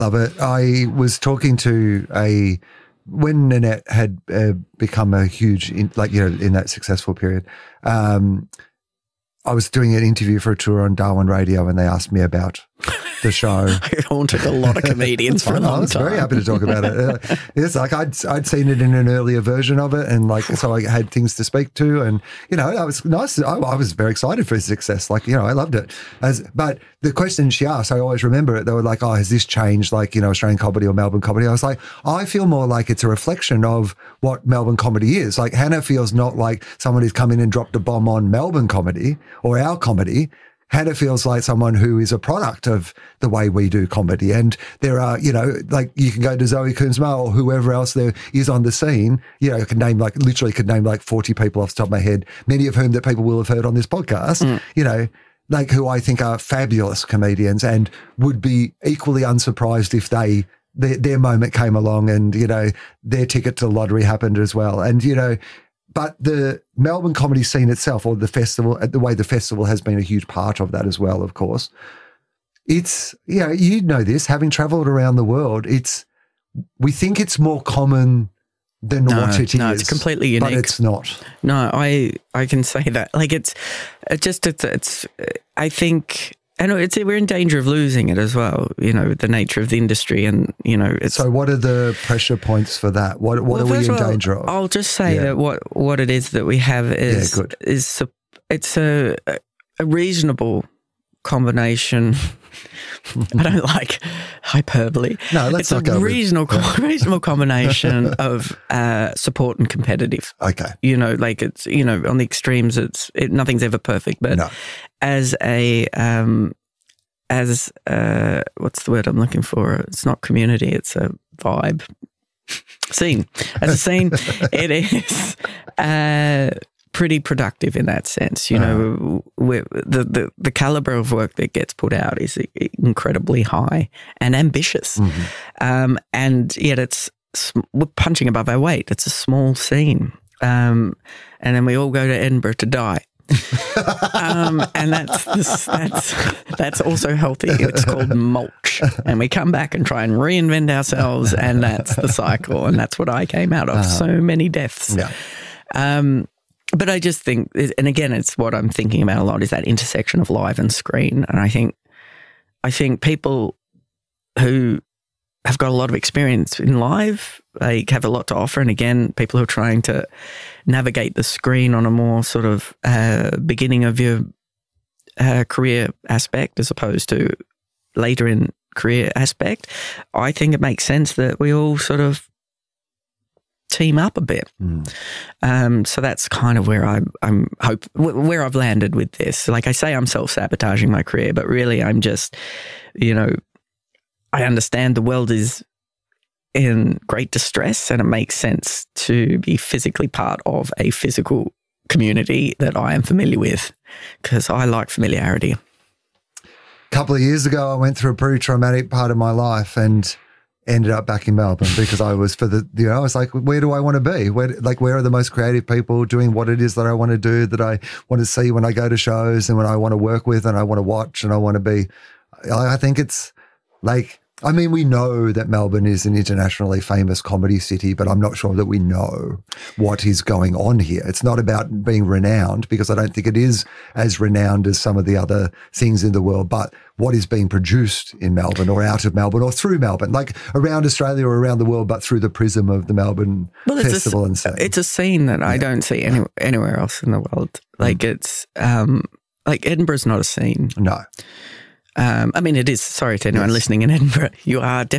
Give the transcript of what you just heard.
Love it. I was talking to when Nanette had become a huge, in that successful period, I was doing an interview for a tour on Darwin Radio and they asked me about the show. It haunted a lot of comedians for a long time. I was very happy to talk about it. It's like I'd seen it in an earlier version of it, and so I had things to speak to, and that was nice. I was very excited for his success. I loved it. But the question she asked, I always remember it. They were like, "Oh, has this changed? Australian comedy or Melbourne comedy?" I was like, I feel more like it's a reflection of what Melbourne comedy is. Like Hannah feels not like someone who's come in and dropped a bomb on Melbourne comedy or our comedy. Hannah feels like someone who is a product of the way we do comedy. And there are, you can go to Zoe Kunzma or whoever else there is on the scene. I could name 40 people off the top of my head, many of whom that people will have heard on this podcast, who I think are fabulous comedians and would be equally unsurprised if their moment came along and, their ticket to the lottery happened as well. And, but the Melbourne comedy scene itself, or the festival, the way the festival has been a huge part of that as well, of course. It's, you know this, having travelled around the world, we think it's more common than what it is. No, it's completely unique. But it's not. No, I can say that. I think... And we're in danger of losing it as well, the nature of the industry and, it's... So what are the pressure points for that? What are we in danger of? I'll just say that what it is that we have is it's a reasonable combination. I don't like hyperbole. No, let's not go with... reasonable combination of support and competitive. Okay. It's, on the extremes, nothing's ever perfect, but as what's the word I'm looking for? It's not community, it's a vibe. Scene. As a scene, it is pretty productive in that sense. The caliber of work that gets put out is incredibly high and ambitious. Mm-hmm. And yet we're punching above our weight. It's a small scene. And then we all go to Edinburgh to die. And that's also healthy. It's called mulch, and we come back and try and reinvent ourselves, and that's the cycle, and that's what I came out of. So many deaths. But I just think, and again, it's what I'm thinking about a lot, is that intersection of live and screen. And I think people who have got a lot of experience in live, have a lot to offer. And again, people who are trying to navigate the screen on a more sort of beginning of your career aspect as opposed to later in career aspect, I think it makes sense that we all sort of team up a bit. So that's kind of where where I've landed with this. Like I say, I'm self-sabotaging my career, but really I'm just, I understand the world is in great distress and it makes sense to be physically part of a physical community that I am familiar with because I like familiarity. A couple of years ago, I went through a pretty traumatic part of my life and ended up back in Melbourne because I was I was like, where do I want to be? Where are the most creative people doing what it is that I want to do, that I want to see when I go to shows and when I want to work with and I want to watch and I want to be, I think it's like, we know that Melbourne is an internationally famous comedy city, but I'm not sure that we know what is going on here. It's not about being renowned because I don't think it is as renowned as some of the other things in the world, but what is being produced in Melbourne or out of Melbourne or through Melbourne, like around Australia or around the world, but through the prism of the Melbourne festival and scene. It's a scene that I don't see anywhere else in the world. Like it's Edinburgh's not a scene. No. It is. Sorry to anyone listening in Edinburgh. You are definitely